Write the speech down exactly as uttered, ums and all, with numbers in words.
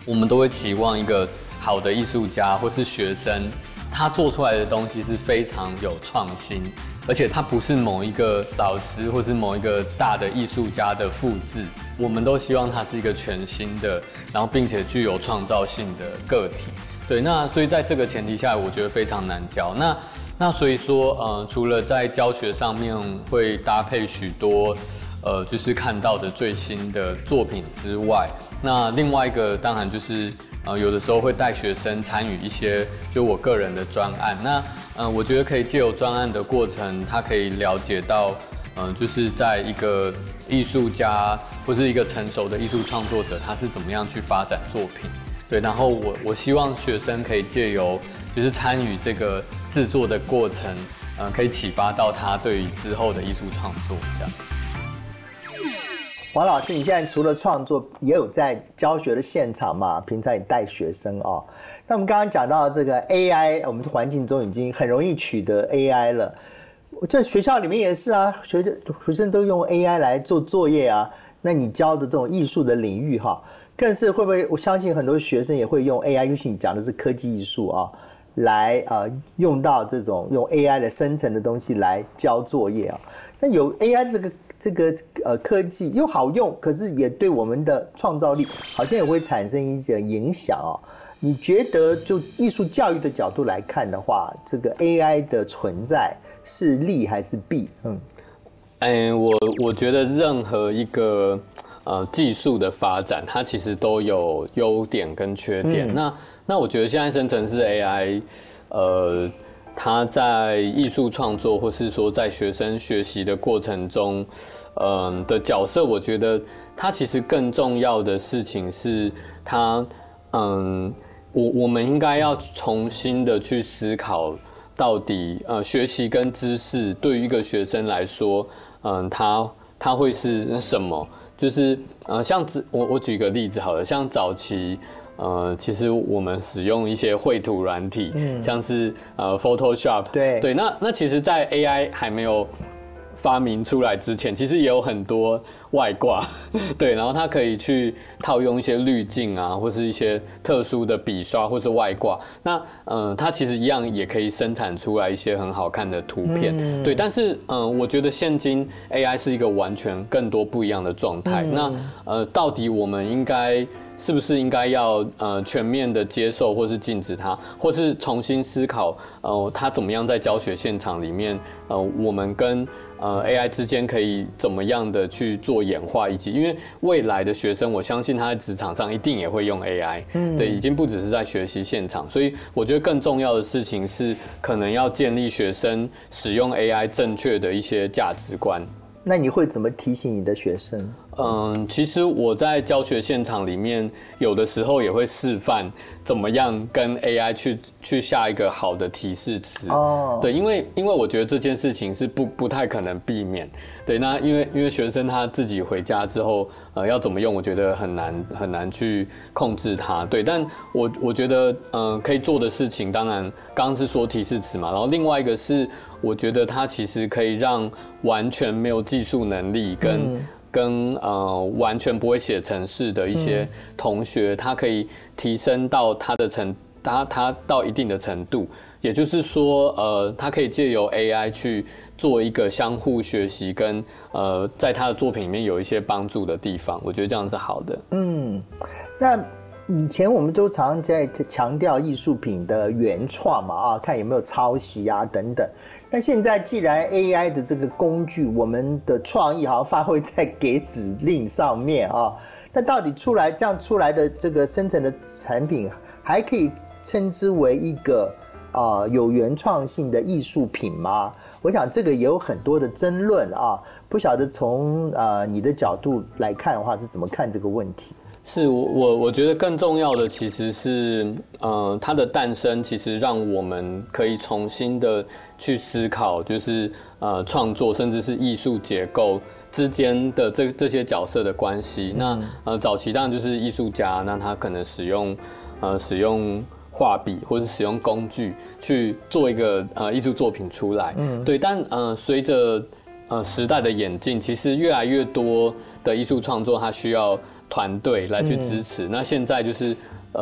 我们都会期望一个好的艺术家或是学生，他做出来的东西是非常有创新，而且他不是某一个老师或是某一个大的艺术家的复制。我们都希望他是一个全新的，然后并且具有创造性的个体。对，那所以在这个前提下，我觉得非常难教。那那所以说，呃，除了在教学上面会搭配许多，呃，就是看到的最新的作品之外，那另外一个当然就是，呃，有的时候会带学生参与一些就我个人的专案。那，呃，我觉得可以借由专案的过程，他可以了解到，呃，就是在一个艺术家或是一个成熟的艺术创作者，他是怎么样去发展作品。对，然后我我希望学生可以借由就是参与这个制作的过程，呃，可以启发到他对于之后的艺术创作这样。 王老师，你现在除了创作，也有在教学的现场嘛？平常也带学生哦。那我们刚刚讲到这个 A I， 我们是环境中已经很容易取得 A I 了。在学校里面也是啊，学学生都用 A I 来做作业啊。那你教的这种艺术的领域哈，更是会不会？我相信很多学生也会用 A I， 尤其你讲的是科技艺术啊，来呃用到这种用 A I 的生成的东西来教作业啊。那有 A I 这个。这个呃科技又好用，可是也对我们的创造力好像也会产生一些影响哦。你觉得就艺术教育的角度来看的话，这个 A I 的存在是利还是弊？嗯， 哎，我我觉得任何一个呃技术的发展，它其实都有优点跟缺点。嗯、那那我觉得现在生成式 A I， 呃。他在艺术创作，或是说在学生学习的过程中，嗯的角色，我觉得他其实更重要的事情是他，嗯，我我们应该要重新的去思考，到底呃学习跟知识对于一个学生来说，嗯，他他会是什么？就是呃，像我我举个例子好了，像早期。呃，其实我们使用一些绘图软体，嗯、像是呃 Photoshop， 对对，那那其实，在 A I 还没有发明出来之前，其实也有很多外挂，对，然后它可以去套用一些滤镜啊，或是一些特殊的笔刷，或是外挂，那呃，它其实一样也可以生产出来一些很好看的图片，嗯、对，但是嗯、呃，我觉得现今 A I 是一个完全更多不一样的状态，嗯、那呃，到底我们应该。是不是应该要呃全面的接受，或是禁止它，或是重新思考呃它怎么样在教学现场里面呃我们跟呃 A I 之间可以怎么样的去做演化，以及因为未来的学生，我相信他在职场上一定也会用 A I，嗯，对，已经不只是在学习现场，所以我觉得更重要的事情是可能要建立学生使用 A I 正确的一些价值观。 那你会怎么提醒你的学生？ 嗯，其实我在教学现场里面，有的时候也会示范怎么样跟 A I 去去下一个好的提示词。哦，对，因为因为我觉得这件事情是不不太可能避免。对，那因为因为学生他自己回家之后，呃，要怎么用，我觉得很难很难去控制它。对，但我我觉得，呃，可以做的事情，当然刚刚是说提示词嘛，然后另外一个是，我觉得它其实可以让完全没有技术能力跟、嗯跟呃完全不会写程式的一些同学，他可以提升到他的程，他他到一定的程度，也就是说，呃，他可以借由 A I 去做一个相互学习，跟呃在他的作品里面有一些帮助的地方，我觉得这样是好的。 嗯，那以前我们都常在强调艺术品的原创嘛，啊，看有没有抄袭啊等等。那现在既然 A I 的这个工具，我们的创意好像发挥在给指令上面啊，那到底出来这样出来的这个生成的产品，还可以称之为一个啊、呃、有原创性的艺术品吗？我想这个也有很多的争论啊，不晓得从呃你的角度来看的话，是怎么看这个问题？ 是我我我觉得更重要的其实是，呃，它的诞生其实让我们可以重新的去思考，就是呃创作甚至是艺术结构之间的这这些角色的关系。嗯、那呃早期当然就是艺术家，那他可能使用呃使用画笔或是使用工具去做一个呃艺术作品出来。嗯，对，但呃随着呃时代的演进，其实越来越多的艺术创作它需要团队来去支持。那现在就是。